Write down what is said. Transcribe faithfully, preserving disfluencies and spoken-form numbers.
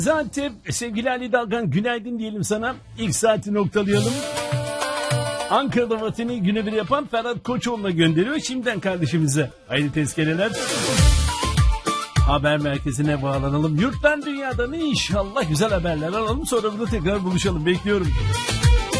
Zaten sevgili Ali Dalgan günaydın diyelim sana. İlk saati noktalayalım. Ankara'da vatini güne bir yapan Ferhat Koçoğlu'na gönderiyor. Şimdiden kardeşimize hayırlı tezkereler. Haber merkezine bağlanalım. Yurttan dünyadan inşallah güzel haberler alalım. Sonra burada tekrar buluşalım. Bekliyorum.